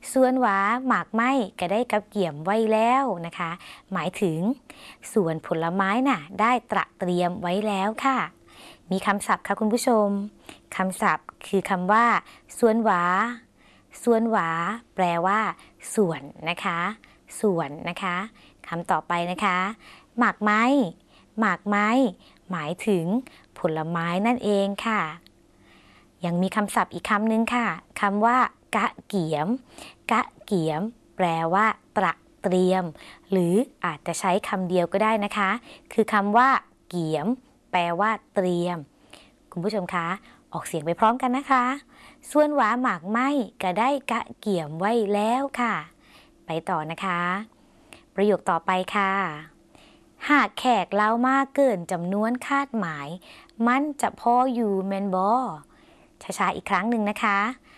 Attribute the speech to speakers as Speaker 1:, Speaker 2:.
Speaker 1: ส่วนหวาหมากไม้ก็ได้กับเกี่ยมไว้แล้วนะคะหมายถึงส่วนผลไม้น่ะได้ตระเตรียมไว้แล้วค่ะมีคำศัพท์ค่ะคุณผู้ชมคำศัพท์คือคำว่าส่วนหวาส่วนหวาแปลว่าส่วนนะคะส่วนนะคะคำต่อไปนะคะหมากไม้หมากไม้หมายถึงผลไม้นั่นเองค่ะยังมีคำศัพท์อีกคำหนึ่งค่ะคำว่ากะเกียมกะเกียมแปลว่าตระเตรียมหรืออาจจะใช้คำเดียวก็ได้นะคะคือคำว่าเกียมแปลว่าเตรียมคุณผู้ชมคะออกเสียงไปพร้อมกันนะคะส่วนหวาหมากไม้ก็ได้กะเกี่ยมไว้แล้วค่ะไปต่อนะคะประโยคต่อไปค่ะหากแขกเล่ามากเกินจำนวนคาดหมายมันจะพออยู่แมนบอช้าๆอีกครั้งหนึ่งนะคะ